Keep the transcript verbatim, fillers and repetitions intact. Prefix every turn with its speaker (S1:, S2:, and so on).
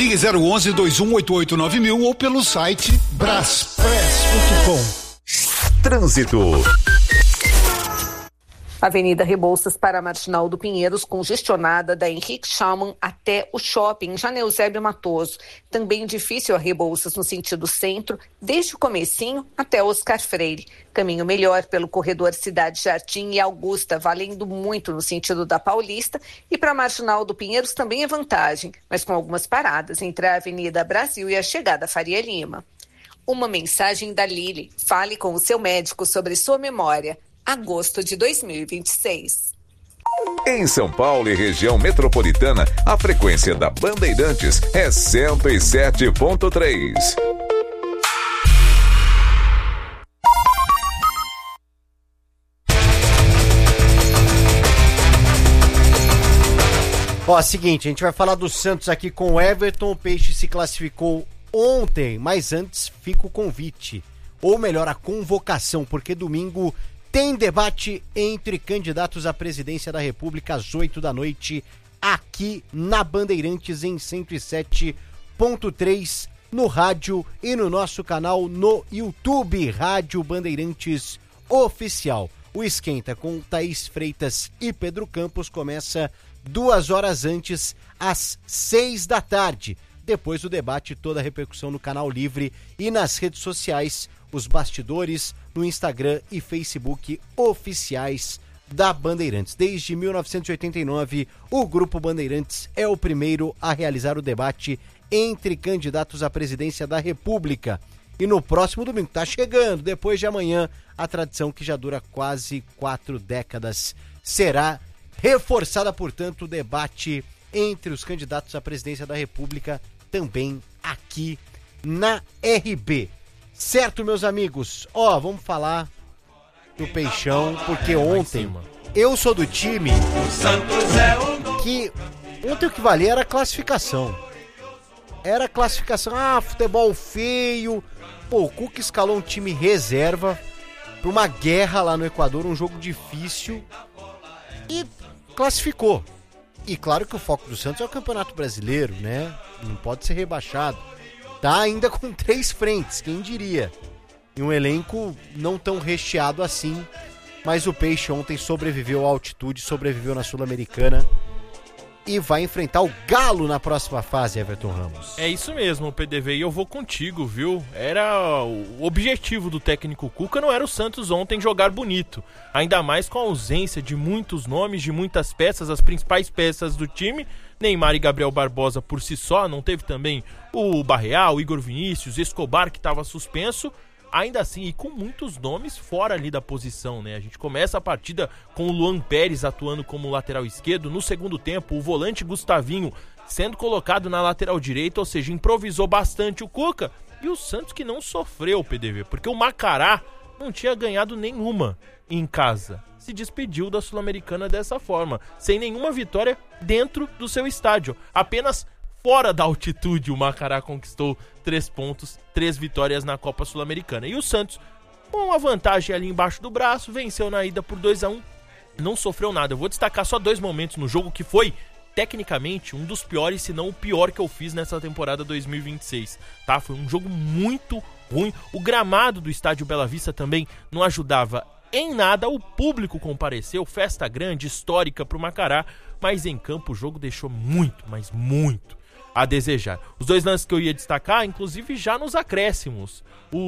S1: Ligue zero onze, dois um oito oito nove mil ou pelo site braspress ponto com.
S2: Trânsito.
S3: Avenida Rebouças para Marginal do Pinheiros, congestionada da Henrique Schaumann até o shopping José Eusébio Matoso. Também difícil a Rebouças no sentido centro, desde o comecinho até Oscar Freire. Caminho melhor pelo corredor Cidade Jardim e Augusta, valendo muito no sentido da Paulista. E para Marginal do Pinheiros também é vantagem, mas com algumas paradas entre a Avenida Brasil e a chegada Faria Lima. Uma mensagem da Lili. Fale com o seu médico sobre sua memória. Agosto de dois mil e vinte e seis.
S2: Em São Paulo e região metropolitana, a frequência da Bandeirantes é cento e sete ponto três.
S4: Ó, seguinte, a gente vai falar do Santos aqui com o Everton. O Peixe se classificou ontem, mas antes fica o convite, ou melhor, a convocação, porque domingo tem debate entre candidatos à presidência da República às oito da noite, aqui na Bandeirantes em cento e sete ponto três, no rádio e no nosso canal no YouTube, Rádio Bandeirantes Oficial. O Esquenta com Thaís Freitas e Pedro Campos começa duas horas antes, às seis da tarde. Depois do debate, toda a repercussão no canal Livre e nas redes sociais, os bastidores no Instagram e Facebook oficiais da Bandeirantes. Desde mil novecentos e oitenta e nove, o Grupo Bandeirantes é o primeiro a realizar o debate entre candidatos à presidência da República. E no próximo domingo, tá chegando, depois de amanhã, a tradição que já dura quase quatro décadas será reforçada, portanto, o debate entre os candidatos à presidência da República também aqui na R B. Certo, meus amigos? Ó, vamos falar do Peixão, porque ontem eu sou do time que ontem o que valia era a classificação. Era a classificação, ah, futebol feio. Pô, o Cuca escalou um time reserva pra uma guerra lá no Equador, um jogo difícil, e classificou. E claro que o foco do Santos é o Campeonato Brasileiro, né? Não pode ser rebaixado. Tá ainda com três frentes, quem diria? E um elenco não tão recheado assim, mas o Peixe ontem sobreviveu à altitude, sobreviveu na Sul-Americana e vai enfrentar o Galo na próxima fase, Everton Ramos.
S5: É isso mesmo, P D V, e eu vou contigo, viu? Era o objetivo do técnico Cuca, não era o Santos ontem jogar bonito, ainda mais com a ausência de muitos nomes, de muitas peças, as principais peças do time. Neymar e Gabriel Barbosa por si só, não teve também o Barreal, o Igor Vinícius, Escobar, que estava suspenso, ainda assim, e com muitos nomes fora ali da posição, né? A gente começa a partida com o Luan Pérez atuando como lateral esquerdo, no segundo tempo o volante Gustavinho sendo colocado na lateral direita, ou seja, improvisou bastante o Cuca, e o Santos que não sofreu, P D V, porque o Macará não tinha ganhado nenhuma em casa. Se despediu da Sul-Americana dessa forma, sem nenhuma vitória dentro do seu estádio. Apenas fora da altitude o Macará conquistou três pontos, três vitórias na Copa Sul-Americana. E o Santos, com uma vantagem ali embaixo do braço, venceu na ida por dois a um, não sofreu nada. Eu vou destacar só dois momentos no jogo que foi, tecnicamente, um dos piores, se não o pior que eu fiz nessa temporada dois mil e vinte e seis. Tá? Foi um jogo muito ruim. O gramado do estádio Bela Vista também não ajudava em nada, o público compareceu, festa grande, histórica pro Macará, mas em campo o jogo deixou muito, mas muito a desejar. Os dois lances que eu ia destacar, inclusive já nos acréscimos. O